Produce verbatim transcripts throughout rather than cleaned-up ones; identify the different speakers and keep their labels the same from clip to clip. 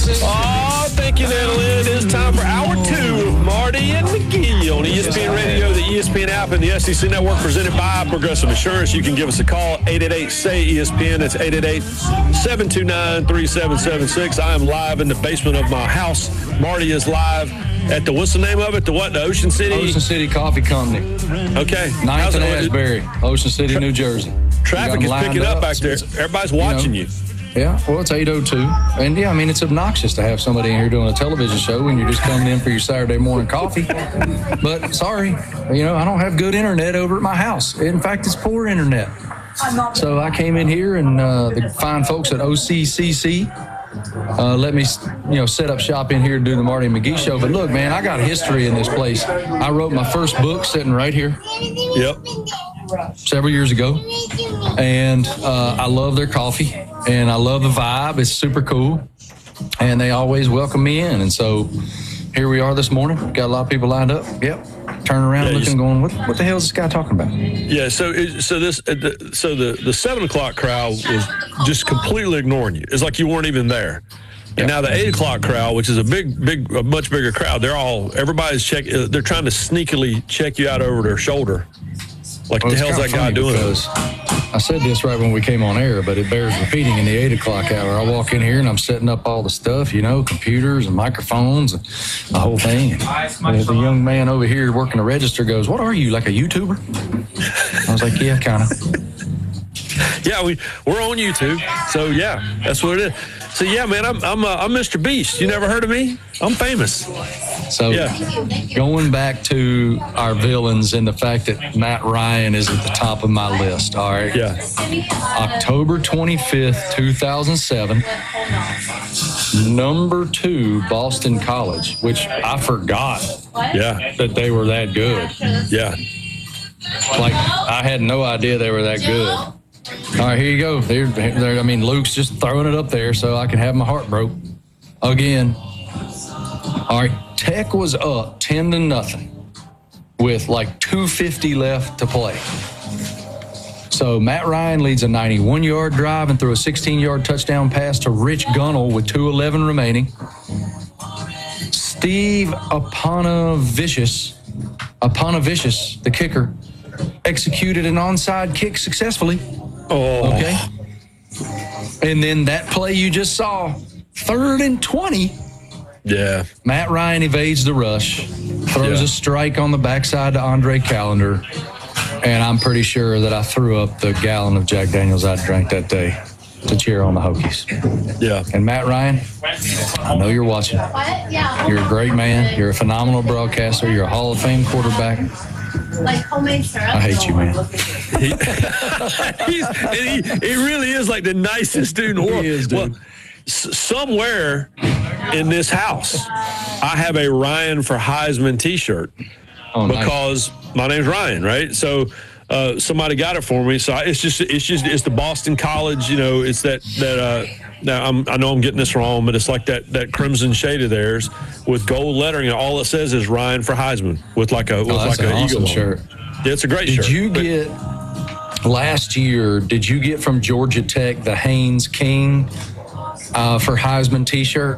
Speaker 1: Oh, thank you, Natalie. It is time for hour two of Marty and McGee on E S P N Radio, the E S P N app, and the S E C Network, presented by Progressive Insurance. You can give us a call, eight eight eight, S A Y, E S P N. That's eight eight eight, seven two nine, three seven seven six. I am live in the basement of my house. Marty is live at the, what's the name of it? The what? The Ocean City?
Speaker 2: Ocean City Coffee Company.
Speaker 1: Okay.
Speaker 2: ninth and Asbury, Ocean City, New Jersey.
Speaker 1: Traffic is picking up, up back there. Everybody's watching you. Know,
Speaker 2: you. Yeah, well, it's eight oh two. And, yeah, I mean, it's obnoxious to have somebody in here doing a television show when you're just coming in for your Saturday morning coffee. But, sorry, you know, I don't have good internet over at my house. In fact, it's poor internet. So I came in here, and uh, the fine folks at O C C C uh, let me, you know, set up shop in here and do the Marty and McGee show. But, look, man, I got history in this place. I wrote my first book sitting right here.
Speaker 1: Yep.
Speaker 2: Several years ago. And uh, I love their coffee. And I love the vibe. It's super cool. And they always welcome me in. And so here we are this morning. Got a lot of people lined up. Yep. Turning around yeah, looking, going, what, what the hell is this guy talking about?
Speaker 1: Yeah, so so this so the, the seven o'clock crowd was just completely ignoring you. It's like you weren't even there. And yep. Now the eight o'clock crowd, which is a big, big, a much bigger crowd, they're all, everybody's check. They're trying to sneakily check you out over their shoulder. Like, well, the hell's that guy doing?
Speaker 2: I said this right when we came on air, but it bears repeating in the eight o'clock hour. I walk in here and I'm setting up all the stuff, you know, computers and microphones and the whole thing. And the young man over here working the register goes, "What are you, like a YouTuber?" I was like, "Yeah, kind of."
Speaker 1: Yeah, we we're on YouTube, so yeah, that's what it is. So yeah, man, I'm I'm uh, I'm Mister Beast. You never heard of me? I'm famous.
Speaker 2: So yeah. Going back to our villains and the fact that Matt Ryan is at the top of my list. All right.
Speaker 1: Yeah.
Speaker 2: October twenty-fifth, two thousand seven. Number two, Boston College, which I forgot.
Speaker 1: Yeah.
Speaker 2: That they were that good.
Speaker 1: Yeah.
Speaker 2: Like I had no idea they were that good. All right, here you go. There, there. I mean, Luke's just throwing it up there so I can have my heart broke again. All right, Tech was up ten to nothing with like two fifty left to play. So Matt Ryan leads a ninety-one yard drive and threw a sixteen yard touchdown pass to Rich Gunnell with two eleven remaining. Steve Aponavicius, Aponavicius, the kicker, executed an onside kick successfully.
Speaker 1: Oh.
Speaker 2: Okay. And then that play you just saw, third and twenty.
Speaker 1: Yeah.
Speaker 2: Matt Ryan evades the rush, throws
Speaker 1: yeah.
Speaker 2: a strike on the backside to Andre Callender, and I'm pretty sure that I threw up the gallon of Jack Daniels I drank that day to cheer on the Hokies.
Speaker 1: Yeah.
Speaker 2: And Matt Ryan, I know you're watching. You're a great man. You're a phenomenal broadcaster. You're a Hall of Fame quarterback.
Speaker 3: Like homemade syrup.
Speaker 2: I hate you, man.
Speaker 1: he, he's, he, he really is like the nicest dude in the world.
Speaker 2: He is, dude.
Speaker 1: Well, s- somewhere in this house, I have a Ryan for Heisman T-shirt
Speaker 2: oh,
Speaker 1: because
Speaker 2: nice.
Speaker 1: my name's Ryan, right? So uh, somebody got it for me. So I, it's just it's just it's the Boston College, you know. It's that that. Uh, now I'm, I know I'm getting this wrong, but it's like that that crimson shade of theirs with gold lettering, and all it says is Ryan for Heisman with like a with
Speaker 2: oh,
Speaker 1: like
Speaker 2: an
Speaker 1: an
Speaker 2: awesome
Speaker 1: eagle
Speaker 2: shirt.
Speaker 1: Yeah, it's a great
Speaker 2: did
Speaker 1: shirt.
Speaker 2: Did you
Speaker 1: but,
Speaker 2: get last year? Did you get from Georgia Tech the Haynes King uh, for Heisman T-shirt?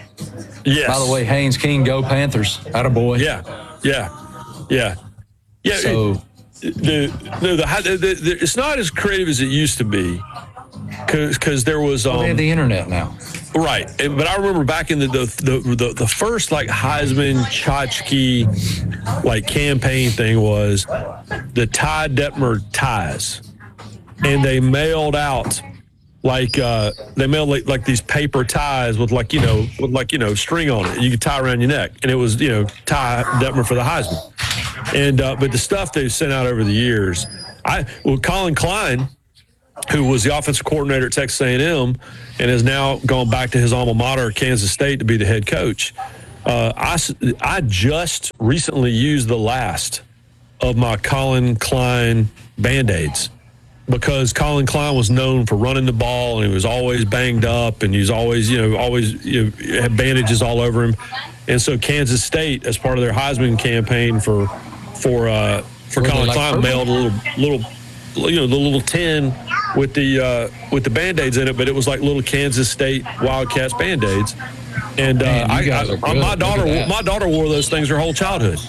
Speaker 1: Yes.
Speaker 2: By the way, Haynes King, go Panthers! Attaboy.
Speaker 1: Yeah, yeah, yeah, yeah.
Speaker 2: So
Speaker 1: it, the, the, the, the, the it's not as creative as it used to be. Because there was um,
Speaker 2: well, they have the internet now,
Speaker 1: right? But I remember back in the the the, the, the first like Heisman Tchotchke like campaign thing was the Ty Detmer ties, and they mailed out like uh, they mailed like, like these paper ties with like you know with like you know string on it. You could tie around your neck, and it was you know Ty Detmer for the Heisman. And uh, but the stuff they've sent out over the years, I well Colin Klein, who was the offensive coordinator at Texas A and M and has now gone back to his alma mater, Kansas State, to be the head coach. Uh, I, I just recently used the last of my Colin Klein Band-Aids because Colin Klein was known for running the ball, and he was always banged up, and he was always, you know, always you know, had bandages all over him. And so Kansas State, as part of their Heisman campaign for for uh, for Colin like Klein, purple? mailed a little little you know the little tin with the uh, with the Band-Aids in it, but it was like little Kansas State Wildcats Band-Aids. And uh,
Speaker 2: Man, you
Speaker 1: I,
Speaker 2: guys
Speaker 1: I,
Speaker 2: are good.
Speaker 1: my
Speaker 2: Look
Speaker 1: daughter,
Speaker 2: at that.
Speaker 1: my daughter wore those things her whole childhood.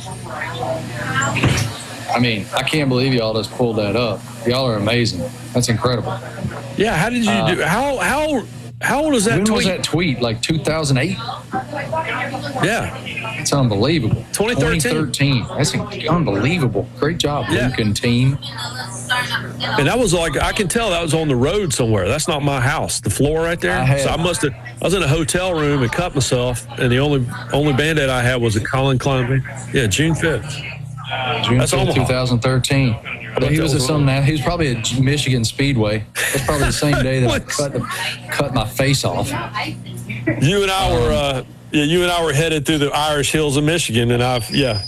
Speaker 2: I mean, I can't believe y'all just pulled that up. Y'all are amazing. That's incredible.
Speaker 1: Yeah, how did you
Speaker 2: Uh,
Speaker 1: do? How how how old is that
Speaker 2: When
Speaker 1: tweet?
Speaker 2: was that tweet? Like two thousand eight?
Speaker 1: Yeah,
Speaker 2: It's unbelievable.
Speaker 1: twenty thirteen.
Speaker 2: twenty thirteen. That's unbelievable. Great job,
Speaker 1: Yeah.
Speaker 2: Luke and team.
Speaker 1: and that was like I can tell that was on the road somewhere. That's not my house. The floor right there.
Speaker 2: I had-
Speaker 1: so I must have. I was in a hotel room and cut myself, and the only only Band-Aid I had was a Colin Klein. band- Yeah, June fifth.
Speaker 2: June
Speaker 1: That's
Speaker 2: fifth,
Speaker 1: Omaha.
Speaker 2: twenty thirteen.
Speaker 1: thought
Speaker 2: He
Speaker 1: that
Speaker 2: was
Speaker 1: was
Speaker 2: at some. He was probably at Michigan Speedway. That's probably the same day that I
Speaker 1: What?
Speaker 2: cut the, cut my face off.
Speaker 1: You and I were. Uh, yeah, you and I were headed through the Irish hills of Michigan, and I've yeah.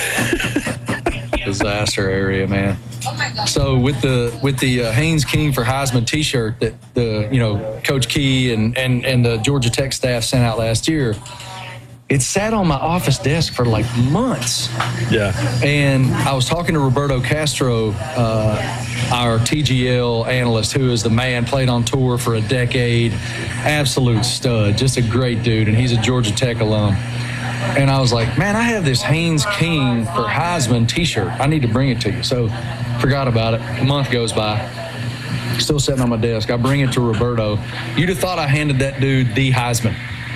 Speaker 2: Disaster area, man. So with the with the uh, Haynes King for Heisman T-shirt that the you know Coach Key and and and the Georgia Tech staff sent out last year, it sat on my office desk for like months.
Speaker 1: Yeah.
Speaker 2: And I was talking to Roberto Castro, uh, our T G L analyst, who is the man, played on tour for a decade, absolute stud, just a great dude, and he's a Georgia Tech alum. And I was like, man, I have this Haynes King for Heisman T-shirt. I need to bring it to you. So forgot about it. A month goes by. Still sitting on my desk. I bring it to Roberto. You'd have thought I handed that dude the Heisman.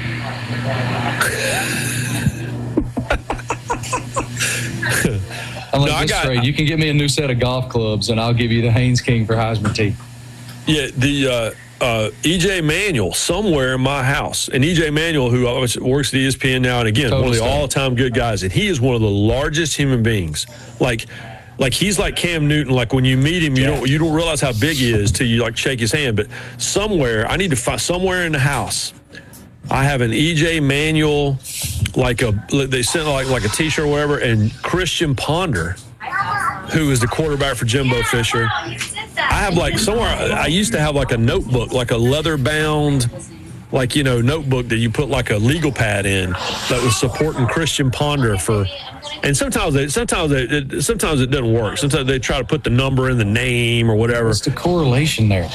Speaker 2: I'm like,
Speaker 1: No, I
Speaker 2: this
Speaker 1: got-
Speaker 2: trade. You can give me a new set of golf clubs, and I'll give you the Haynes King for Heisman tee.
Speaker 1: Yeah, the uh, uh, E J Manuel somewhere in my house, and E J Manuel, who always works at E S P N now and again,
Speaker 2: Total
Speaker 1: one of the
Speaker 2: stud.
Speaker 1: all-time good guys, and he is one of the largest human beings. Like, like he's like Cam Newton. Like when you meet him, you
Speaker 2: Yeah.
Speaker 1: don't you don't realize how big he is till you like shake his hand. But somewhere, I need to find somewhere in the house. I have an E J Manuel, like a they sent like like a T-shirt or whatever, and Christian Ponder, who is the quarterback for Jimbo Fisher. I have like somewhere, I used to have like a notebook, like a leather bound, like, you know, notebook that you put like a legal pad in that was supporting Christian Ponder for, and sometimes they, sometimes they, it, sometimes it doesn't work. Sometimes they try to put the number in the name or whatever.
Speaker 2: What's the correlation there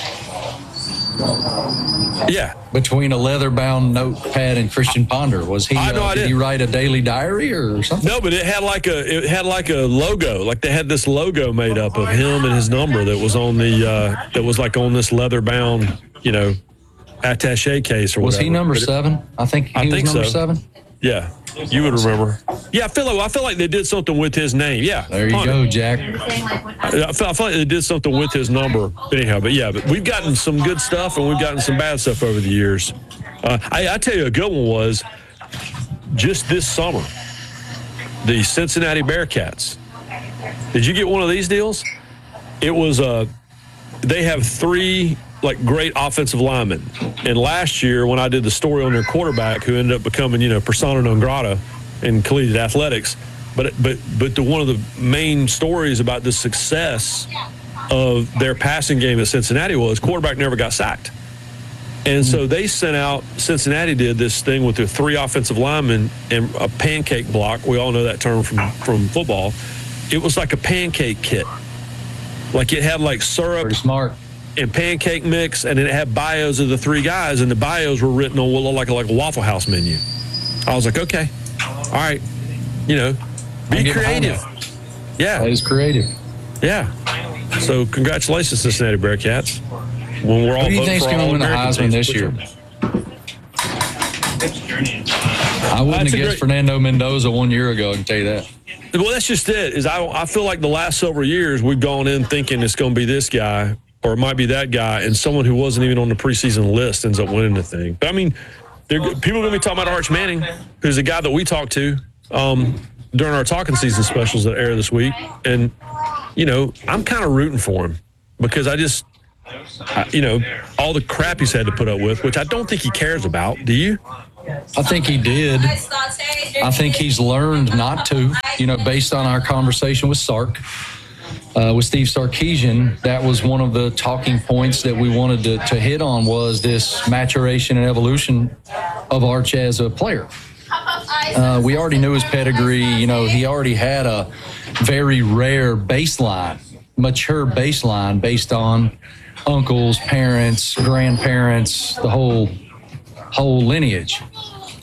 Speaker 1: Yeah.
Speaker 2: between a leather-bound notepad and Christian Ponder? Was he?
Speaker 1: I have no
Speaker 2: uh,
Speaker 1: idea.
Speaker 2: did he write a daily diary or something?
Speaker 1: No, but it had like a, it had like a logo. Like they had this logo made up of him and his number that was on the, uh, that was like on this leather bound, you know, attaché case or
Speaker 2: Was
Speaker 1: whatever.
Speaker 2: he number
Speaker 1: But it-
Speaker 2: seven? I think he
Speaker 1: I
Speaker 2: was
Speaker 1: think
Speaker 2: number
Speaker 1: so.
Speaker 2: seven.
Speaker 1: Yeah, you would remember. Yeah, I feel like I feel like they did something with his name. Yeah,
Speaker 2: There you
Speaker 1: Ponder.
Speaker 2: go, Jack.
Speaker 1: I I feel, I feel like they did something with his number. Anyhow, but yeah, but we've gotten some good stuff and we've gotten some bad stuff over the years. Uh, I, I tell you, a good one was just this summer. The Cincinnati Bearcats. Did you get one of these deals? It was uh, they have three like great offensive linemen, and last year when I did the story on their quarterback, who ended up becoming you know persona non grata in collegiate athletics, but but but the one of the main stories about the success of their passing game at Cincinnati was quarterback never got sacked. And so they sent out, Cincinnati did this thing with their three offensive linemen and a pancake block. We all know that term from, from football. It was like a pancake kit. Like it had like syrup
Speaker 2: Pretty smart.
Speaker 1: and pancake mix, and it had bios of the three guys, and the bios were written on what looked like a, like a Waffle House menu. I was like, okay, all right, you know, be
Speaker 2: I'm getting behind
Speaker 1: creative.
Speaker 2: that.
Speaker 1: Yeah,
Speaker 2: That is creative.
Speaker 1: yeah. So congratulations, Cincinnati Bearcats. When we're all
Speaker 2: Who do you
Speaker 1: voting
Speaker 2: think's
Speaker 1: for
Speaker 2: going to win the
Speaker 1: All-American
Speaker 2: Heisman
Speaker 1: teams,
Speaker 2: this year? I
Speaker 1: That's
Speaker 2: wouldn't have
Speaker 1: a
Speaker 2: guessed
Speaker 1: great-
Speaker 2: Fernando Mendoza one year ago, I can tell you that.
Speaker 1: Well, that's just it. Is I I feel like the last several years we've gone in thinking it's going to be this guy or it might be that guy, and someone who wasn't even on the preseason list ends up winning the thing. But I mean, they're, people are going to be talking about Arch Manning, who's a guy that we talked to um, during our talking season specials that air this week, and you know I'm kind of rooting for him because I just. I, you know, all the crap he's had to put up with, which I don't think he cares about. Do you?
Speaker 2: I think he did. I think he's learned not to, you know, based on our conversation with Sark, uh, with Steve Sarkisian. That was one of the talking points that we wanted to, to hit on was this maturation and evolution of Arch as a player. Uh, we already knew his pedigree. You know, he already had a very rare baseline, mature baseline based on uncles, parents, grandparents, the whole whole lineage.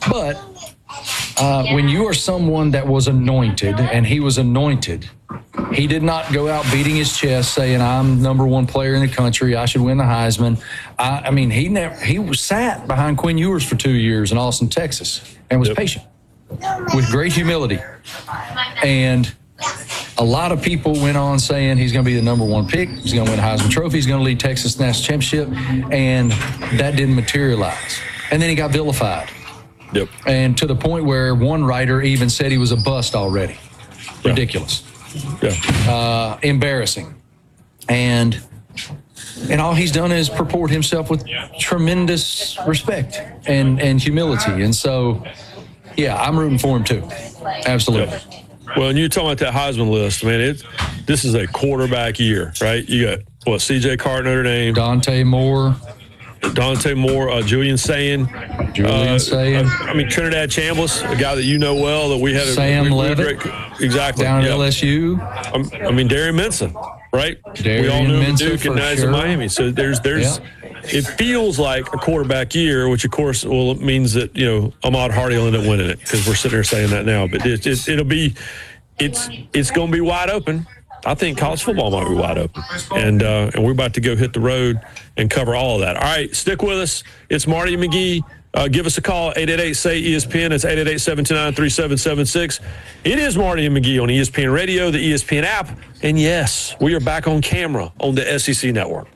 Speaker 2: But uh, when you are someone that was anointed, and he was anointed, he did not go out beating his chest saying, I'm number one player in the country, I should win the Heisman. I, I mean, he never he was sat behind Quinn Ewers for two years in Austin, Texas, and was
Speaker 1: Yep.
Speaker 2: patient with great humility. And a lot of people went on saying he's going to be the number one pick, he's going to win a Heisman Trophy, he's going to lead Texas national championship, and that didn't materialize. And then he got vilified.
Speaker 1: Yep.
Speaker 2: And to the point where one writer even said he was a bust already.
Speaker 1: Yeah.
Speaker 2: Ridiculous.
Speaker 1: Yeah.
Speaker 2: Uh, embarrassing. And and all he's done is purport himself with tremendous respect and, and humility. And so, yeah, I'm rooting for him too. Absolutely.
Speaker 1: Yeah. Well, and you're talking about that Heisman list, man. It's this is a quarterback year, right? You got what? C J Carter, Notre Dame,
Speaker 2: Dante Moore,
Speaker 1: Dante Moore, uh, Julian Saying,
Speaker 2: Julian
Speaker 1: uh,
Speaker 2: Saying.
Speaker 1: uh, I mean Trinidad Chambliss, a guy that you know well that we had a
Speaker 2: Sam
Speaker 1: we, we
Speaker 2: Leavitt,
Speaker 1: great, exactly
Speaker 2: down at
Speaker 1: yeah.
Speaker 2: L S U.
Speaker 1: Um, I mean Darian Minson, right?
Speaker 2: Darian
Speaker 1: we all knew him at
Speaker 2: Minson
Speaker 1: Duke and
Speaker 2: for
Speaker 1: now he's
Speaker 2: sure.
Speaker 1: in Miami. So there's there's.
Speaker 2: Yeah.
Speaker 1: It feels like a quarterback year, which of course, well, it means that you know Ahmad Hardy will end up winning it because we're sitting here saying that now. But it, it, it'll be, it's it's going to be wide open. I think college football might be wide open, and uh, and we're about to go hit the road and cover all of that. All right, stick with us. It's Marty McGee. Uh, give us a call, eight eight eight, S A Y, E S P N. It's eight eight eight, seven two nine, three seven seven six. It is Marty and McGee on E S P N Radio, the E S P N app, and yes, we are back on camera on the S E C Network.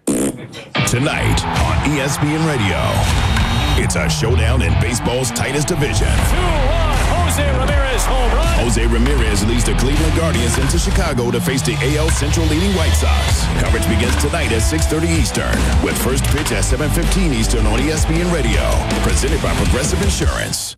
Speaker 4: Tonight on E S P N Radio, it's a showdown in baseball's tightest division.
Speaker 5: two one, Jose Ramirez home run.
Speaker 4: Jose Ramirez leads the Cleveland Guardians into Chicago to face the A L Central leading White Sox. Coverage begins tonight at six thirty Eastern, with first pitch at seven fifteen Eastern on E S P N Radio. Presented by Progressive Insurance.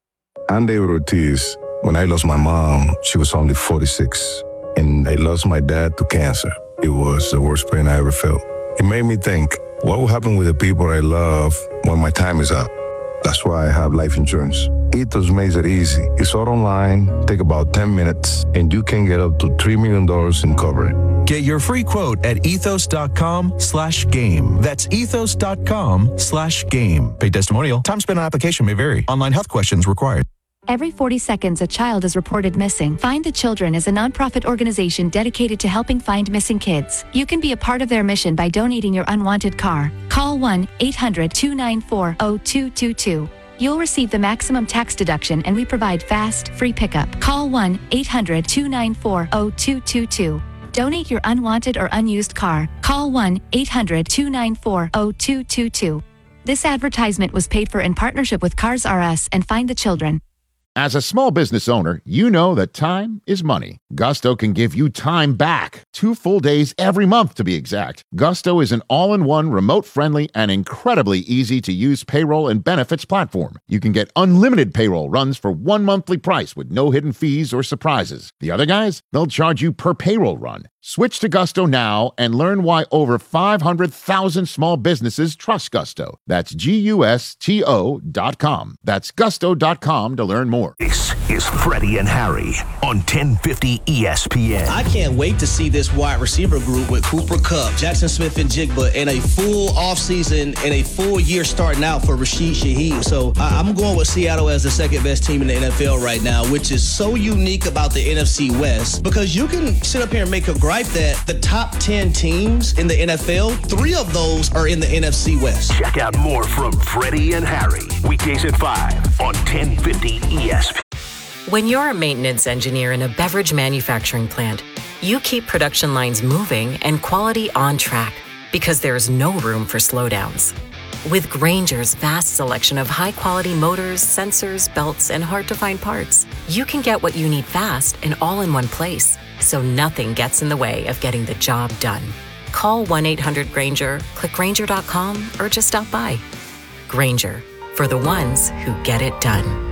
Speaker 6: I'm David Ortiz. When I lost my mom, she was only forty-six. And I lost my dad to cancer. It was the worst pain I ever felt. It made me think, what will happen with the people I love when my time is up? That's why I have life insurance. Ethos makes it easy. It's all online, take about ten minutes, and you can get up to three million dollars in coverage.
Speaker 7: Get your free quote at ethos.com slash game. That's ethos.com slash game. Paid testimonial. Time spent on application may vary. Online health questions required.
Speaker 8: Every forty seconds, a child is reported missing. Find the Children is a nonprofit organization dedicated to helping find missing kids. You can be a part of their mission by donating your unwanted car. Call one eight hundred, two nine four, zero two two two. You'll receive the maximum tax deduction, and we provide fast, free pickup. Call one eight hundred, two nine four, zero two two two. Donate your unwanted or unused car. Call one eight hundred, two nine four, zero two two two. This advertisement was paid for in partnership with Cars R Us and Find the Children.
Speaker 9: As a small business owner, you know that time is money. Gusto can give you time back. Two full days every month, to be exact. Gusto is an all-in-one, remote-friendly, and incredibly easy-to-use payroll and benefits platform. You can get unlimited payroll runs for one monthly price with no hidden fees or surprises. The other guys, they'll charge you per payroll run. Switch to Gusto now and learn why over five hundred thousand small businesses trust Gusto. That's G U S T O dot com. That's gusto dot com to learn more.
Speaker 4: This is Freddie and Harry on ten fifty E S P N.
Speaker 10: I can't wait to see this wide receiver group with Cooper Kupp, Jackson Smith and Jigba in a full offseason and a full year starting out for Rashid Shaheed. So I- I'm going with Seattle as the second best team in the N F L right now, which is so unique about the N F C West, because you can sit up here and make a gripe that the top ten teams in the N F L, three of those are in the N F C West.
Speaker 4: Check out more from Freddie and Harry, weekdays at five on ten fifty E S P N.
Speaker 11: When you're a maintenance engineer in a beverage manufacturing plant, you keep production lines moving and quality on track because there's no room for slowdowns. With Grainger's vast selection of high-quality motors, sensors, belts, and hard-to-find parts, you can get what you need fast and all in one place, so nothing gets in the way of getting the job done. Call one eight hundred Grainger, click Grainger dot com, or just stop by. Grainger, for the ones who get it done.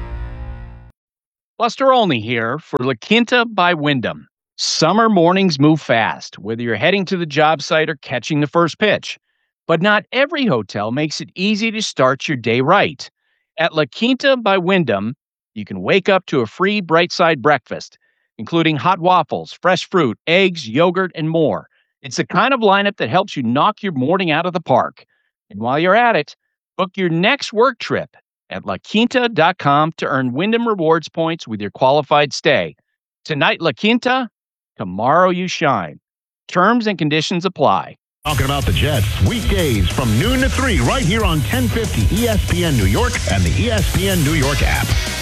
Speaker 5: Buster Olney here for La Quinta by Wyndham. Summer mornings move fast, whether you're heading to the job site or catching the first pitch. But not every hotel makes it easy to start your day right. At La Quinta by Wyndham, you can wake up to a free Bright Side breakfast, including hot waffles, fresh fruit, eggs, yogurt, and more. It's the kind of lineup that helps you knock your morning out of the park. And while you're at it, book your next work trip at La Quinta dot com to earn Wyndham Rewards points with your qualified stay. Tonight, La Quinta, tomorrow you shine. Terms and conditions apply.
Speaker 12: Talking about the Jets, weekdays from noon to three, right here on ten fifty E S P N New York and the E S P N New York app.